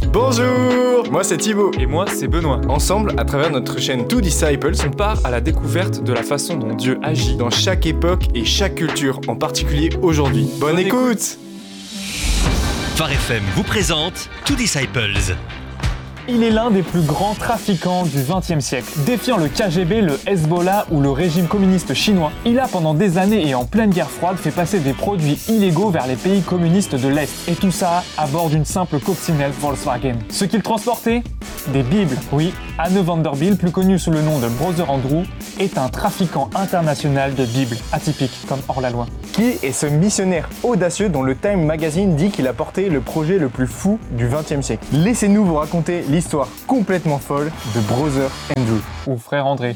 Bonjour, moi c'est Thibaut. Et moi, c'est Benoît. Ensemble, à travers notre chaîne Two Disciples, On part à la découverte de la façon dont Dieu agit. dans chaque époque et chaque culture, en particulier aujourd'hui. Bonne écoute. Phare FM vous présente Two Disciples. Il est l'un des plus grands trafiquants du XXe siècle. Défiant le KGB, le Hezbollah ou le régime communiste chinois, il a pendant des années et en pleine guerre froide fait passer des produits illégaux vers les pays communistes de l'Est. Et tout ça à bord d'une simple coccinelle Volkswagen. Ce qu'il transportait ? Des Bibles. Oui, Anne Vanderbilt, plus connu sous le nom de Brother Andrew, est un trafiquant international de Bibles, atypique comme hors la loi. Qui est ce missionnaire audacieux dont le Time Magazine dit qu'il a porté le projet le plus fou du XXe siècle? Laissez-nous vous raconter l'histoire complètement folle de Brother Andrew. Ou frère André.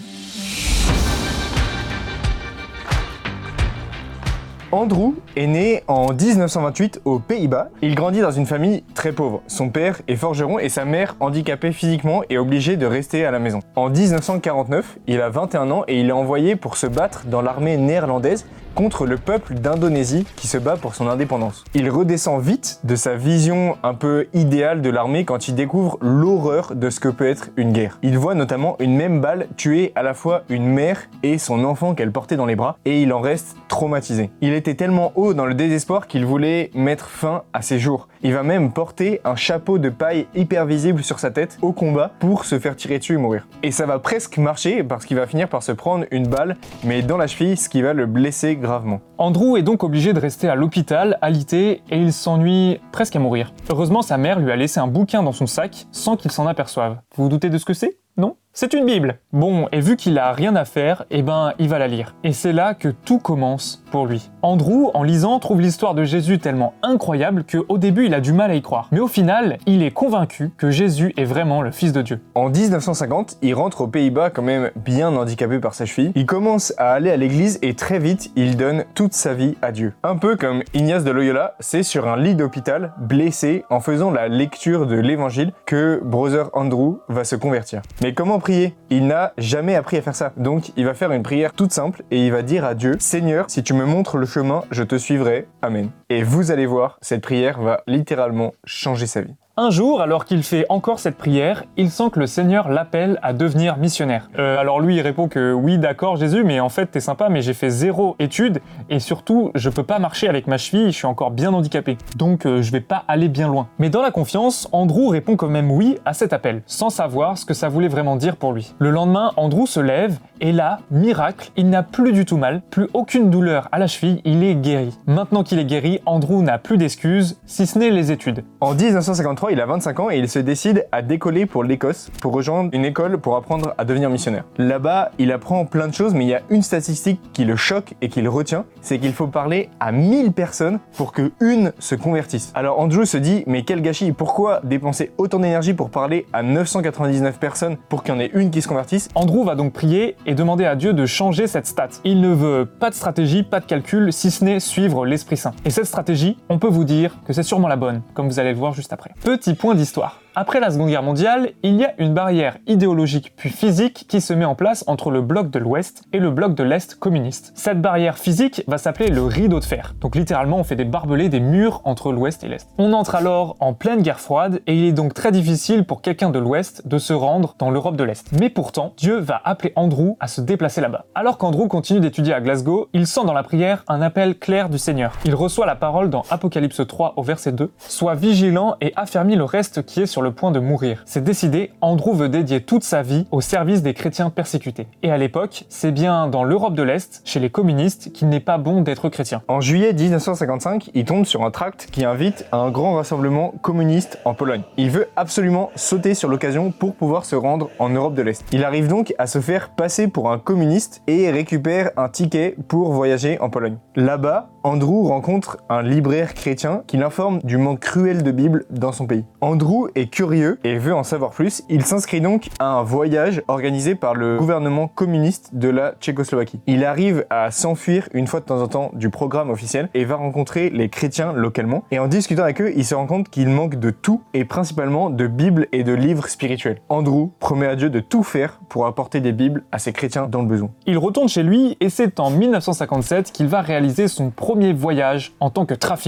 Andrew est né en 1928 aux Pays-Bas. Il grandit dans une famille très pauvre. Son père est forgeron et sa mère handicapée physiquement et obligée de rester à la maison. En 1949, il a 21 ans et il est envoyé pour se battre dans l'armée néerlandaise contre le peuple d'Indonésie qui se bat pour son indépendance. Il redescend vite de sa vision un peu idéale de l'armée quand il découvre l'horreur de ce que peut être une guerre. Il voit notamment une même balle tuer à la fois une mère et son enfant qu'elle portait dans les bras et il en reste traumatisé. Il était tellement haut dans le désespoir qu'il voulait mettre fin à ses jours. Il va même porter un chapeau de paille hyper visible sur sa tête au combat pour se faire tirer dessus et mourir. Et ça va presque marcher parce qu'il va finir par se prendre une balle, mais dans la cheville, ce qui va le blesser gravement. Andrew est donc obligé de rester à l'hôpital, alité, et il s'ennuie presque à mourir. Heureusement, sa mère lui a laissé un bouquin dans son sac sans qu'il s'en aperçoive. Vous vous doutez de ce que c'est ? Non ? C'est une Bible. Bon, et vu qu'il a rien à faire, il va la lire. Et c'est là que tout commence pour lui. Andrew, en lisant, trouve l'histoire de Jésus tellement incroyable qu'au début, il a du mal à y croire. Mais au final, il est convaincu que Jésus est vraiment le Fils de Dieu. En 1950, il rentre aux Pays-Bas quand même bien handicapé par sa cheville. Il commence à aller à l'église et très vite, il donne toute sa vie à Dieu. Un peu comme Ignace de Loyola, c'est sur un lit d'hôpital, blessé, en faisant la lecture de l'évangile, que Brother Andrew va se convertir. Mais comment prier? Il n'a jamais appris à faire ça. Donc il va faire une prière toute simple et il va dire à Dieu: Seigneur, si tu me montres le chemin, je te suivrai. Amen. Et vous allez voir, cette prière va littéralement changer sa vie. Un jour, alors qu'il fait encore cette prière, il sent que le Seigneur l'appelle à devenir missionnaire. Alors lui, il répond que oui, d'accord Jésus, mais en fait t'es sympa, mais j'ai fait 0 études et surtout, je peux pas marcher avec ma cheville, je suis encore bien handicapé. Donc je vais pas aller bien loin. Mais dans la confiance, Andrew répond quand même oui à cet appel, sans savoir ce que ça voulait vraiment dire pour lui. Le lendemain, Andrew se lève et là, miracle, il n'a plus du tout mal, plus aucune douleur à la cheville, il est guéri. Maintenant qu'il est guéri, Andrew n'a plus d'excuses, si ce n'est les études. En 1953, il a 25 ans et il se décide à décoller pour l'Écosse pour rejoindre une école pour apprendre à devenir missionnaire. Là-bas, il apprend plein de choses, mais il y a une statistique qui le choque et qui le retient, c'est qu'il faut parler à 1000 personnes pour que une se convertisse. Alors Andrew se dit, mais quel gâchis, pourquoi dépenser autant d'énergie pour parler à 999 personnes pour qu'il y en ait une qui se convertisse? Andrew va donc prier et demander à Dieu de changer cette stat. Il ne veut pas de stratégie, pas de calcul, si ce n'est suivre l'Esprit Saint. Et cette stratégie, on peut vous dire que c'est sûrement la bonne, comme vous allez le voir juste après. Petit point d'histoire. Après la Seconde Guerre mondiale, il y a une barrière idéologique puis physique qui se met en place entre le bloc de l'Ouest et le bloc de l'Est communiste. Cette barrière physique va s'appeler le rideau de fer. Donc littéralement, on fait des barbelés, des murs entre l'Ouest et l'Est. On entre alors en pleine guerre froide et il est donc très difficile pour quelqu'un de l'Ouest de se rendre dans l'Europe de l'Est. Mais pourtant, Dieu va appeler Andrew à se déplacer là-bas. Alors qu'Andrew continue d'étudier à Glasgow, il sent dans la prière un appel clair du Seigneur. Il reçoit la parole dans Apocalypse 3 au verset 2 « Sois vigilant et affermis le reste qui est sur le point de mourir. » C'est décidé, Andrew veut dédier toute sa vie au service des chrétiens persécutés. Et à l'époque, c'est bien dans l'Europe de l'Est, chez les communistes, qu'il n'est pas bon d'être chrétien. En juillet 1955, il tombe sur un tract qui invite à un grand rassemblement communiste en Pologne. Il veut absolument sauter sur l'occasion pour pouvoir se rendre en Europe de l'Est. Il arrive donc à se faire passer pour un communiste et récupère un ticket pour voyager en Pologne. Là-bas, Andrew rencontre un libraire chrétien qui l'informe du manque cruel de Bible dans son pays. Andrew est curieux et veut en savoir plus. Il s'inscrit donc à un voyage organisé par le gouvernement communiste de la Tchécoslovaquie. Il arrive à s'enfuir une fois de temps en temps du programme officiel et va rencontrer les chrétiens localement. Et en discutant avec eux, il se rend compte qu'il manque de tout et principalement de Bibles et de livres spirituels. Andrew promet à Dieu de tout faire pour apporter des Bibles à ces chrétiens dans le besoin. Il retourne chez lui et c'est en 1957 qu'il va réaliser son premier voyage en tant que trafiquant.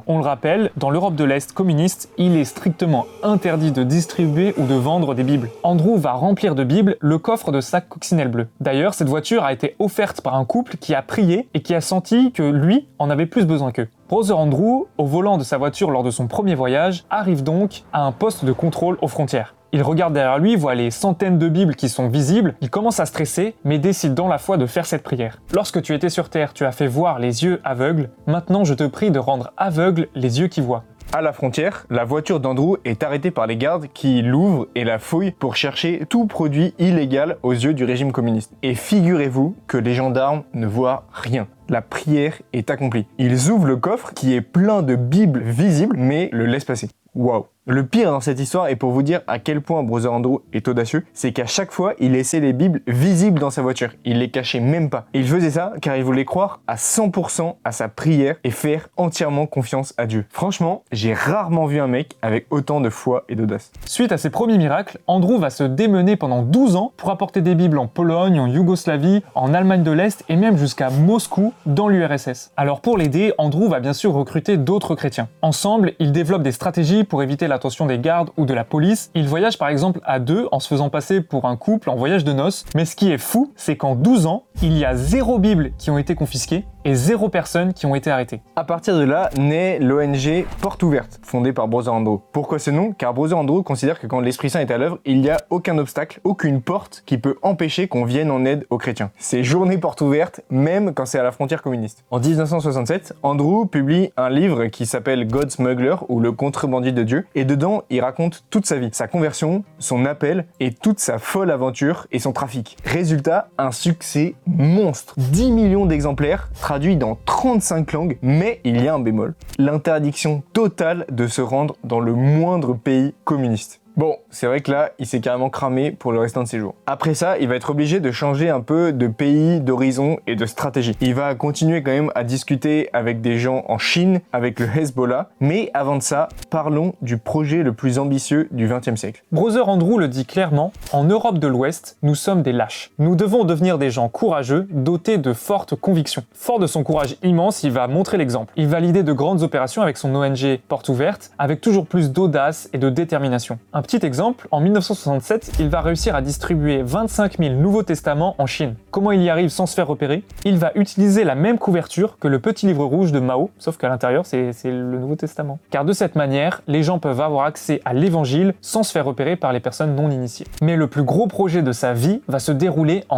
On le rappelle, dans l'Europe de l'Est communiste, il est strictement interdit de distribuer ou de vendre des Bibles. Andrew va remplir de Bibles le coffre de sa coccinelle bleue. D'ailleurs, cette voiture a été offerte par un couple qui a prié et qui a senti que lui en avait plus besoin qu'eux. Brother Andrew, au volant de sa voiture lors de son premier voyage, arrive donc à un poste de contrôle aux frontières. Il regarde derrière lui, voit les centaines de Bibles qui sont visibles, il commence à stresser, mais décide dans la foi de faire cette prière. Lorsque tu étais sur terre, tu as fait voir les yeux aveugles, maintenant je te prie de rendre aveugles les yeux qui voient. À la frontière, la voiture d'Andrew est arrêtée par les gardes qui l'ouvrent et la fouillent pour chercher tout produit illégal aux yeux du régime communiste. Et figurez-vous que les gendarmes ne voient rien. La prière est accomplie. Ils ouvrent le coffre qui est plein de Bibles visibles, mais le laissent passer. Waouh! Le pire dans cette histoire, et pour vous dire à quel point Brother Andrew est audacieux, c'est qu'à chaque fois, il laissait les Bibles visibles dans sa voiture. Il les cachait même pas. Il faisait ça car il voulait croire à 100% à sa prière et faire entièrement confiance à Dieu. Franchement, j'ai rarement vu un mec avec autant de foi et d'audace. Suite à ses premiers miracles, Andrew va se démener pendant 12 ans pour apporter des Bibles en Pologne, en Yougoslavie, en Allemagne de l'Est et même jusqu'à Moscou dans l'URSS. Alors pour l'aider, Andrew va bien sûr recruter d'autres chrétiens. Ensemble, ils développent des stratégies pour éviter l'attention des gardes ou de la police. Ils voyagent par exemple à deux en se faisant passer pour un couple en voyage de noces. Mais ce qui est fou, c'est qu'en 12 ans, il y a 0 Bibles qui ont été confisquées et 0 personnes qui ont été arrêtées. À partir de là, naît l'ONG Porte Ouverte, fondée par Brother Andrew. Pourquoi ce nom? Car Brother Andrew considère que quand l'Esprit Saint est à l'œuvre, il n'y a aucun obstacle, aucune porte qui peut empêcher qu'on vienne en aide aux chrétiens. C'est journée porte ouverte, même quand c'est à la frontière communiste. En 1967, Andrew publie un livre qui s'appelle God Smuggler, ou le contrebandier de Dieu, et dedans, il raconte toute sa vie, sa conversion, son appel, et toute sa folle aventure et son trafic. Résultat, un succès monstre. 10 millions d'exemplaires, traduit dans 35 langues, mais il y a un bémol. L'interdiction totale de se rendre dans le moindre pays communiste. Bon, c'est vrai que là, il s'est carrément cramé pour le restant de ses jours. Après ça, il va être obligé de changer un peu de pays, d'horizon et de stratégie. Il va continuer quand même à discuter avec des gens en Chine, avec le Hezbollah, mais avant de ça, parlons du projet le plus ambitieux du XXe siècle. Brother Andrew le dit clairement, en Europe de l'Ouest, nous sommes des lâches. Nous devons devenir des gens courageux, dotés de fortes convictions. Fort de son courage immense, il va montrer l'exemple. Il va l'idée de grandes opérations avec son ONG Porte Ouverte, avec toujours plus d'audace et de détermination. Un petit exemple, en 1967, il va réussir à distribuer 25 000 Nouveaux Testaments en Chine. Comment il y arrive sans se faire repérer? Il va utiliser la même couverture que le petit livre rouge de Mao, sauf qu'à l'intérieur, c'est le Nouveau Testament. Car de cette manière, les gens peuvent avoir accès à l'évangile sans se faire repérer par les personnes non initiées. Mais le plus gros projet de sa vie va se dérouler en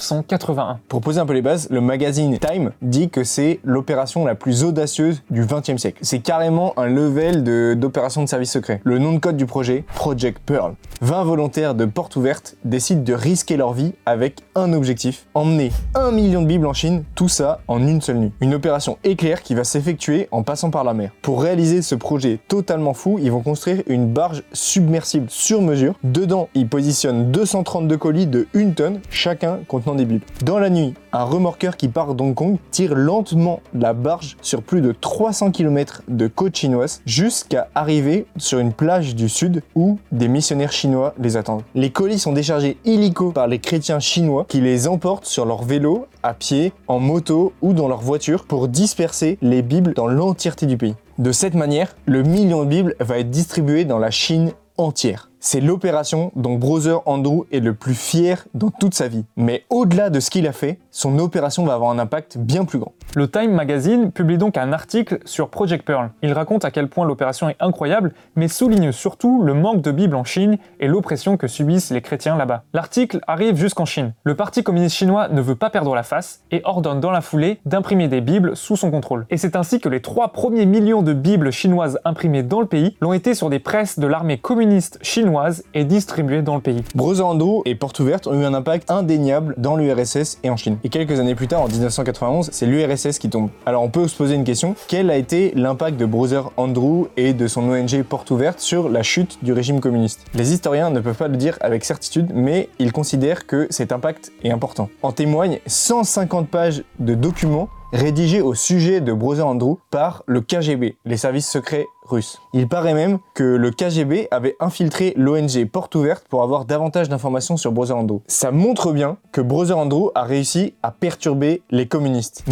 1981. Pour poser un peu les bases, le magazine Time dit que c'est l'opération la plus audacieuse du XXe siècle. C'est carrément un level d'opération de service secret. Le nom de code du projet, Project Pearl. 20 volontaires de Porte Ouverte décident de risquer leur vie avec un objectif, emmener 1 million de Bibles en Chine, tout ça en une seule nuit. Une opération éclair qui va s'effectuer en passant par la mer. Pour réaliser ce projet totalement fou, ils vont construire une barge submersible sur mesure. Dedans, ils positionnent 232 colis de 1 tonne, chacun contenant des Bibles. Dans la nuit, un remorqueur qui part d'Hong Kong tire lentement la barge sur plus de 300 km de côte chinoise jusqu'à arriver sur une plage du sud où des missionnaires chinois les attendent. Les colis sont déchargés illico par les chrétiens chinois qui les emportent sur leur vélo, à pied, en moto ou dans leur voiture pour disperser les Bibles dans l'entièreté du pays. De cette manière, le million de Bibles va être distribué dans la Chine entière. C'est l'opération dont Brother Andrew est le plus fier dans toute sa vie. Mais au-delà de ce qu'il a fait, son opération va avoir un impact bien plus grand. Le Time Magazine publie donc un article sur Project Pearl. Il raconte à quel point l'opération est incroyable, mais souligne surtout le manque de Bibles en Chine et l'oppression que subissent les chrétiens là-bas. L'article arrive jusqu'en Chine. Le Parti communiste chinois ne veut pas perdre la face et ordonne dans la foulée d'imprimer des Bibles sous son contrôle. Et c'est ainsi que les 3 premiers millions de Bibles chinoises imprimées dans le pays l'ont été sur des presses de l'armée communiste chinoise et distribuées dans le pays. Brother Andrew et Porte Ouverte ont eu un impact indéniable dans l'URSS et en Chine. Et quelques années plus tard, en 1991, c'est l'URSS qui tombe. Alors on peut se poser une question, quel a été l'impact de Brother Andrew et de son ONG Porte Ouverte sur la chute du régime communiste? Les historiens ne peuvent pas le dire avec certitude, mais ils considèrent que cet impact est important. En témoignent 150 pages de documents rédigé au sujet de Brother Andrew par le KGB, les services secrets russes. Il paraît même que le KGB avait infiltré l'ONG Porte Ouverte pour avoir davantage d'informations sur Brother Andrew. Ça montre bien que Brother Andrew a réussi à perturber les communistes. Mais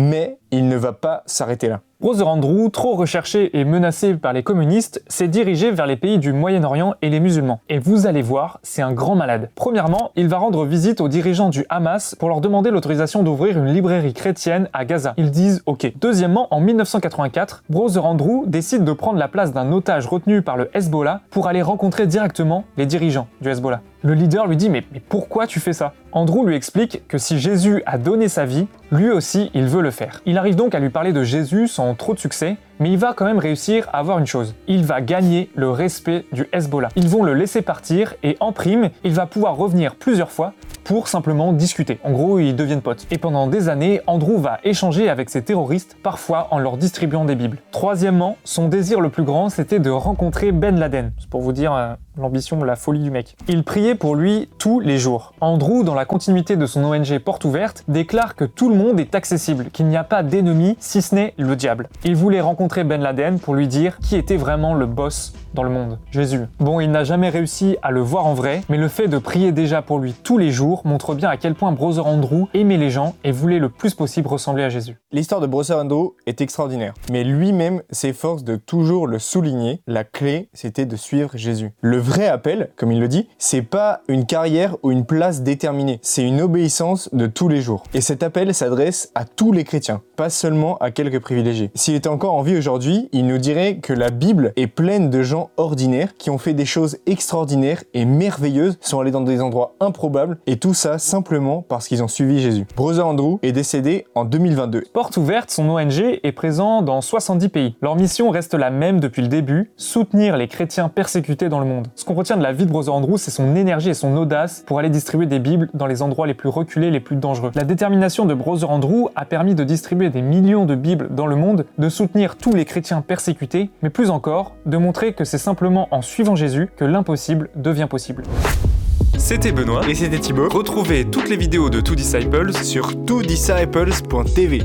il ne va pas s'arrêter là. Brother Andrew, trop recherché et menacé par les communistes, s'est dirigé vers les pays du Moyen-Orient et les musulmans. Et vous allez voir, c'est un grand malade. Premièrement, il va rendre visite aux dirigeants du Hamas pour leur demander l'autorisation d'ouvrir une librairie chrétienne à Gaza. Ils disent OK. Deuxièmement, en 1984, Brother Andrew décide de prendre la place d'un otage retenu par le Hezbollah pour aller rencontrer directement les dirigeants du Hezbollah. Le leader lui dit mais pourquoi tu fais ça ? Andrew lui explique que si Jésus a donné sa vie, lui aussi il veut le faire. Il arrive donc à lui parler de Jésus sans trop de succès, mais il va quand même réussir à avoir une chose. Il va gagner le respect du Hezbollah. Ils vont le laisser partir et en prime, il va pouvoir revenir plusieurs fois pour simplement discuter. En gros, ils deviennent potes. Et pendant des années, Andrew va échanger avec ces terroristes, parfois en leur distribuant des bibles. Troisièmement, son désir le plus grand, c'était de rencontrer Ben Laden. C'est pour vous dire l'ambition, la folie du mec. Il priait pour lui tous les jours. Andrew, dans la continuité de son ONG Porte Ouverte, déclare que tout le monde est accessible, qu'il n'y a pas d'ennemi si ce n'est le diable. Il voulait rencontrer Ben Laden pour lui dire qui était vraiment le boss dans le monde, Jésus. Bon, il n'a jamais réussi à le voir en vrai, mais le fait de prier déjà pour lui tous les jours montre bien à quel point Brother Andrew aimait les gens et voulait le plus possible ressembler à Jésus. L'histoire de Brother Andrew est extraordinaire, mais lui-même s'efforce de toujours le souligner. La clé, c'était de suivre Jésus. Le vrai appel, comme il le dit, c'est pas une carrière ou une place déterminée, c'est une obéissance de tous les jours. Et cet appel s'adresse à tous les chrétiens, pas seulement à quelques privilégiés. S'il était encore en vie aujourd'hui, il nous dirait que la Bible est pleine de gens ordinaires qui ont fait des choses extraordinaires et merveilleuses, sont allés dans des endroits improbables, et tout ça simplement parce qu'ils ont suivi Jésus. Brother Andrew est décédé en 2022. Porte Ouverte, son ONG, est présent dans 70 pays. Leur mission reste la même depuis le début, soutenir les chrétiens persécutés dans le monde. Ce qu'on retient de la vie de Brother Andrew, c'est son énergie et son audace pour aller distribuer des Bibles dans les endroits les plus reculés, les plus dangereux. La détermination de Brother Andrew a permis de distribuer des millions de Bibles dans le monde, de soutenir tous les chrétiens persécutés, mais plus encore, de montrer que c'est simplement en suivant Jésus que l'impossible devient possible. C'était Benoît. Et c'était Thibaut. Retrouvez toutes les vidéos de Two Disciples Sur twodisciples.tv.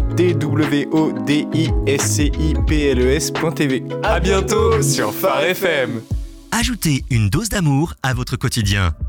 twodisciples.tv. À bientôt sur Phare FM. Ajoutez une dose d'amour à votre quotidien.